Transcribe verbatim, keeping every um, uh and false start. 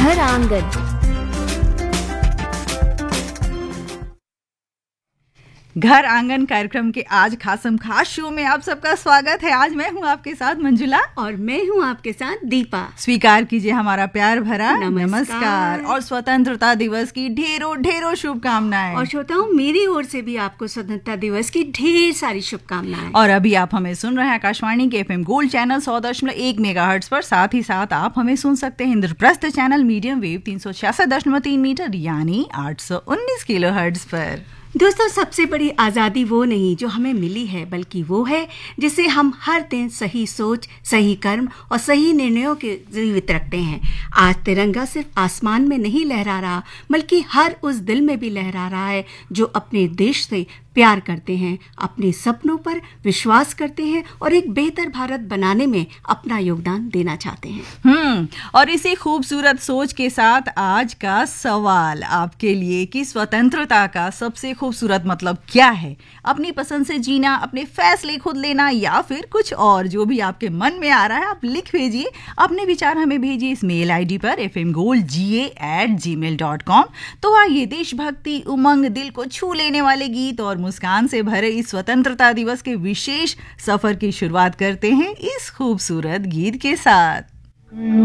घर आंगन। घर आंगन कार्यक्रम के आज खासम खास शो में आप सबका स्वागत है। आज मैं हूँ आपके साथ मंजुला और मैं हूँ आपके साथ दीपा। स्वीकार कीजिए हमारा प्यार भरा नमस्कार, नमस्कार और स्वतंत्रता दिवस की ढेरों ढेरों शुभकामनाएं। और श्रोताओं, मेरी ओर से भी आपको स्वतंत्रता दिवस की ढेर सारी शुभकामनाएं। और अभी आप हमें सुन रहे हैं आकाशवाणी के एफएम गोल्ड चैनल सौ दशमलव एक मेगाहर्ट्ज पर। साथ ही साथ आप हमें सुन सकते हैं इंद्रप्रस्थ चैनल मीडियम वेव तीन सौ छियासठ दशमलव तीन मीटर यानी आठ सौ उन्नीस किलो हर्ट्ज पर। दोस्तों, सबसे बड़ी आज़ादी वो नहीं जो हमें मिली है, बल्कि वो है जिसे हम हर दिन सही सोच, सही कर्म और सही निर्णयों के जीवित रखते हैं। आज तिरंगा सिर्फ आसमान में नहीं लहरा रहा, बल्कि हर उस दिल में भी लहरा रहा है जो अपने देश से प्यार करते हैं, अपने सपनों पर विश्वास करते हैं और एक बेहतर भारत बनाने में अपना योगदान देना चाहते हैं। हम्म और इसी खूबसूरत सोच के साथ आज का सवाल आपके लिए कि स्वतंत्रता का सबसे खूबसूरत मतलब क्या है? अपनी पसंद से जीना, अपने फैसले खुद लेना या फिर कुछ और? जो भी आपके मन में आ रहा है आप लिख भेजिए। अपने विचार हमें भेजिए इस मेल आईडी पर एफ एम गोल्ड जी ए एट जी मेल डॉट कॉम। तो आइए देशभक्ति, उमंग, दिल को छू लेने वाले गीत और मुस्कान से भरे इस स्वतंत्रता दिवस के विशेष सफर की शुरुआत करते हैं इस खूबसूरत गीत के साथ।